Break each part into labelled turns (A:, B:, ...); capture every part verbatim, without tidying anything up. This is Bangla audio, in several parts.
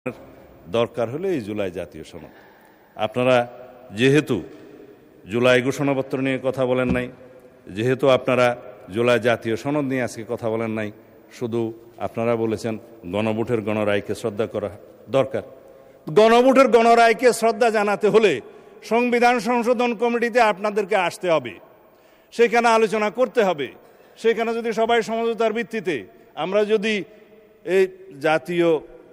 A: দরকার হলে এই জুলাই জাতীয় সনদ। আপনারা যেহেতু জুলাই ঘোষণাপত্র নিয়ে কথা বলেন নাই, যেহেতু আপনারা জুলাই জাতীয় সনদ নিয়ে আজকে কথা বলেন নাই, শুধু আপনারা বলেছেন গণভোটের গণরায়কে শ্রদ্ধা করা দরকার। গণভোটের গণরায়কে শ্রদ্ধা জানাতে হলে সংবিধান সংশোধন কমিটিতে আপনাদেরকে আসতে হবে, সেখানে আলোচনা করতে হবে। সেখানে যদি সবাই সমঝোতার ভিত্তিতে আমরা যদি এই জাতীয়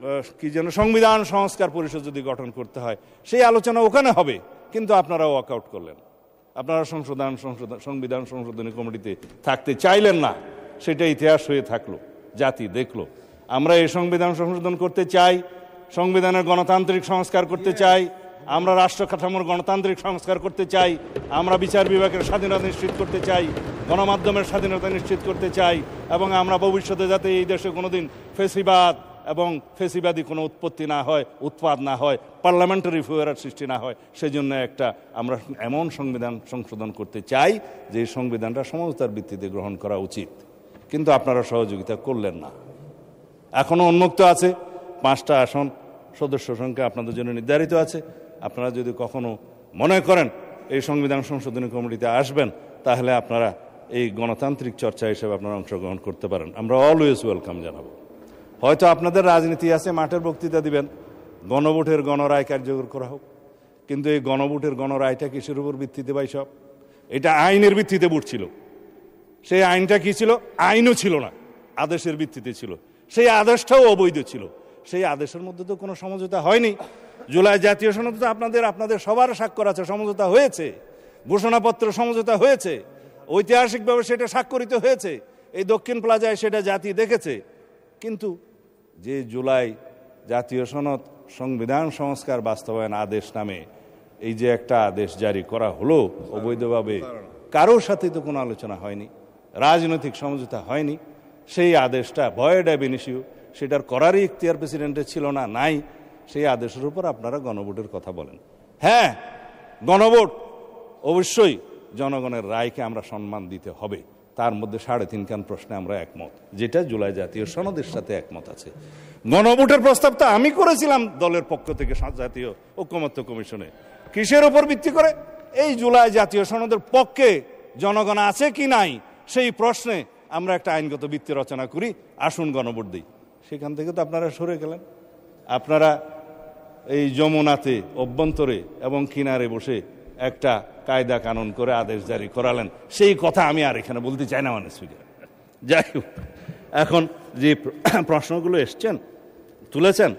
A: কি যেন সংবিধান সংস্কার পরিষদ যদি গঠন করতে হয়, সেই আলোচনা ওখানে হবে। কিন্তু আপনারা ওয়াকআউট করলেন, আপনারা সংশোধন সংশোধন সংবিধান সংশোধনী কমিটিতে থাকতে চাইলেন না। সেটা ইতিহাস হয়ে থাকলো, জাতি দেখলো। আমরা এই সংবিধান সংশোধন করতে চাই, সংবিধানের গণতান্ত্রিক সংস্কার করতে চাই, আমরা রাষ্ট্র কাঠামোর গণতান্ত্রিক সংস্কার করতে চাই, আমরা বিচার বিভাগের স্বাধীনতা নিশ্চিত করতে চাই, গণমাধ্যমের স্বাধীনতা নিশ্চিত করতে চাই, এবং আমরা ভবিষ্যতে যাতে এই দেশে কোনোদিন ফেসিবাদ এবং ফেসিবাদী কোনো উৎপত্তি না হয়, উৎপাদ না হয়, পার্লামেন্টারি ফুয়ারার সৃষ্টি না হয়, সেজন্য একটা আমরা এমন সংবিধান সংশোধন করতে চাই যে এই সংবিধানটা সমঝোতার ভিত্তিতে গ্রহণ করা উচিত। কিন্তু আপনারা সহযোগিতা করলেন না। এখনও উন্মুক্ত আছে, পাঁচটা আসন সদস্য সংখ্যা আপনাদের জন্য নির্ধারিত আছে। আপনারা যদি কখনো মনে করেন এই সংবিধান সংশোধনী কমিটিতে আসবেন, তাহলে আপনারা এই গণতান্ত্রিক চর্চা হিসেবে আপনারা অংশগ্রহণ করতে পারেন। আমরা অলওয়েজ ওয়েলকাম জানাবো। হয়তো আপনাদের রাজনীতি আছে, মাঠের বক্তৃতা দিবেন, গণভোটের গণরায় কার্যকর করা হোক। কিন্তু এই গণভোটের গণরায়টা কিসের উপর ভিত্তিতে ভাই? সব এটা আইনের ভিত্তিতে ভোট ছিল। সেই আইনটা কি ছিল? আইনও ছিল না, আদেশের ভিত্তিতে ছিল। সেই আদেশটাও অবৈধ ছিল। সেই আদেশের মধ্যে তো কোনো সমঝোতা হয়নি। জুলাই জাতীয় সনদ তো আপনাদের আপনাদের সবার স্বাক্ষর আছে, সমঝোতা হয়েছে, ঘোষণাপত্র সমঝোতা হয়েছে, ঐতিহাসিকভাবে সেটা স্বাক্ষরিত হয়েছে, এই দক্ষিণ প্লাজায় সেটা জাতি দেখেছে। কিন্তু যে জুলাই জাতীয় সনদ সংবিধান সংস্কার বাস্তবায়ন আদেশ নামে এই যে একটা আদেশ জারি করা হলো অবৈধভাবে, কারোর সাথে তো কোনো আলোচনা হয়নি, রাজনৈতিক সমঝোতা হয়নি। সেই আদেশটা ভয়েড অ্যাব ইনিশিও, সেটার করারই ইখতিয়ার প্রেসিডেন্টের ছিল না, নাই। সেই আদেশের উপর আপনারা গণভোটের কথা বলেন। হ্যাঁ, গণভোট অবশ্যই জনগণের রায়কে আমরা সম্মান দিতে হবে। তার মধ্যে সাড়ে তিন খান প্রশ্নে আমরা একমত, যেটা জুলাই জাতীয় সনদের সাথে একমত আছে। গণভোটের প্রস্তাবটা আমি করেছিলাম দলের পক্ষ থেকে জাতীয় ঐকমত্য কমিশনে। কিসের উপর ভিত্তি করে? এই জুলাই জাতীয় সনদের পক্ষে জনগণ আছে কি নাই সেই প্রশ্নে আমরা একটা আইনগত ভিত্তি রচনা করি, আসুন গণভোট দিই। সেখান থেকে তো আপনারা সরে গেলেন। আপনারা এই যমুনাতে অভ্যন্তরে এবং কিনারে বসে একটা কায়দা কানুন করে আদেশ জারি করালেন। সেই কথা আমি আর এখানে বলতে চাই না, মানে সুযোগ। যাই হোক, এখন যে প্রশ্নগুলো এসছেন তুলেছেন,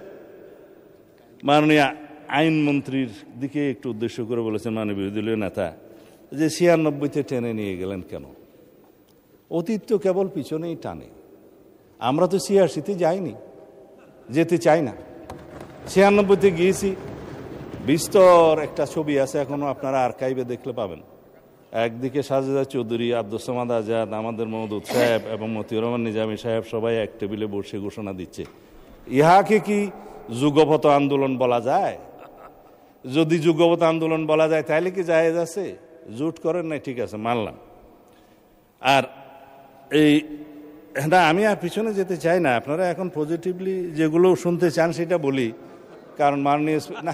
A: মাননীয় আইনমন্ত্রীর দিকে একটু উদ্দেশ্য করে বলেছেন মাননীয় বিরোধী দলীয় নেতা, যে ছিয়ানব্বইতে টেনে নিয়ে গেলেন কেন? অতীত তো কেবল পিছনেই টানে। আমরা তো ছিয়াশিতে যাইনি, যেতে চাই না। ছিয়ানব্বইতে গিয়েছি, বিস্তর একটা ছবি আছে, এখনো আপনারা আর্কাইভে দেখলে পাবেন। একদিকে সাজেদা চৌধুরী, আব্দুস সামাদ আজাদ, আমাদের মওদুদ সাহেব এবং মতিউর রহমান নিজামী সাহেব সবাই এক টেবিলে বসে ঘোষণা দিচ্ছে। ইহাকে কি যুগপৎ আন্দোলন বলা যায়? যদি যুগপৎ আন্দোলন বলা যায় তাহলে কি জায়েজ আছে? জুট করেন নাই, ঠিক আছে, মানলাম। আর এই না, আমি আর পিছনে যেতে চাই না। আপনারা এখন পজিটিভলি যেগুলো শুনতে চান সেটা বলি, কারণ মাননীয় না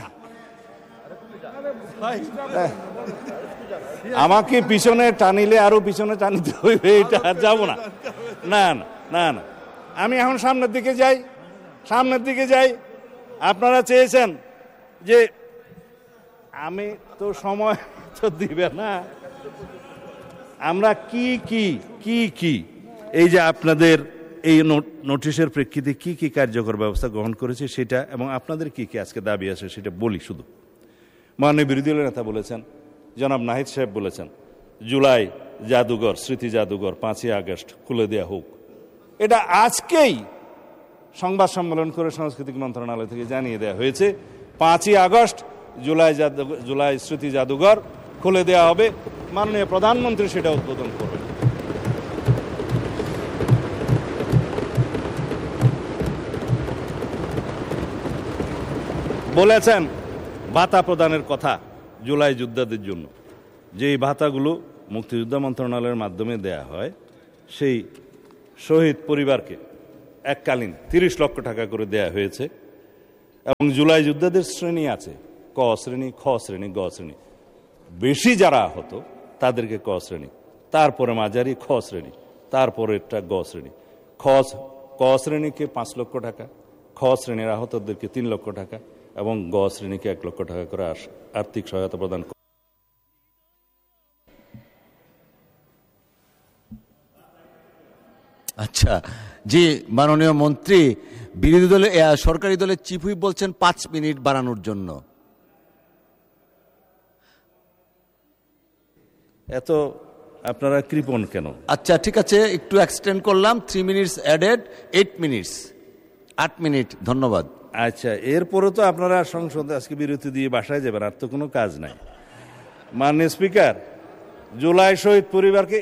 A: আমাকে পিছনে টানিলে আরো পিছনে টানিতে হইবে, এটা আর যাবো না। না না না না আমি এখন সামনের দিকে যাই, সামনের দিকে যাই। আপনারা চেয়েছেন যে আমি তো সময় তো দিবে না, আমরা কি কি কি কি এই যে আপনাদের এই নোটিশের প্রেক্ষিতে কি কি কার্যকর ব্যবস্থা গ্রহণ করেছে সেটা, এবং আপনাদের কি কি আজকে দাবি আছে সেটা বলি শুধু। মাননীয় বিরোধী দলের নেতা বলেছেন, জনাব নাহিদ সাহেব বলেছেন, জুলাই জাদুঘর, স্মৃতি জাদুঘর পাঁচই আগস্ট খুলে দেওয়া হোক। এটা আজকেই সংবাদ সম্মেলন করে সাংস্কৃতিক মন্ত্রণালয় থেকে জানিয়ে দেওয়া হয়েছে, পাঁচই আগস্ট জুলাই জাদুঘর, জুলাই স্মৃতি জাদুঘর খুলে দেওয়া হবে। মাননীয় প্রধানমন্ত্রী সেটা উদ্বোধন করবেন। বলেছেন ভাতা প্রদানের কথা জুলাই যোদ্ধাদের জন্য, যে এই ভাতাগুলো মুক্তিযোদ্ধা মন্ত্রণালয়ের মাধ্যমে দেয়া হয়, সেই শহীদ পরিবারকে এককালীন তিরিশ লক্ষ টাকা করে দেয়া হয়েছে। এবং জুলাই যোদ্ধাদের শ্রেণী আছে, ক শ্রেণী, খ শ্রেণী, গ শ্রেণী। বেশি যারা আহত তাদেরকে ক শ্রেণী, তারপরে মাঝারি খ শ্রেণী, তারপরেরটা গ শ্রেণী। খ ক শ্রেণীকে পাঁচ লক্ষ টাকা, খ শ্রেণীর আহতদেরকে তিন লক্ষ টাকা এবং গ শ্রেণীকে এক লক্ষ টাকা করে আর্থিক সহায়তা প্রদান করে।
B: আচ্ছা জি, মাননীয় মন্ত্রী, বিরোধী দলে সরকারি দলের চিফ হুইপ বলছেন পাঁচ মিনিট বাড়ানোর জন্য।
A: এত আপনারা কৃপণ কেন?
B: আচ্ছা ঠিক আছে, একটু এক্সটেন্ড করলাম, three minutes added, eight minutes, আট মিনিট। ধন্যবাদ।
A: আচ্ছা, এরপরে তো আপনারা সংসদে আজকে বিরতি দিয়ে বাসায় যাবেন, আর তো কোনো কাজ নাই। মাননীয় স্পিকার, জুলাই শহীদ পরিবারকে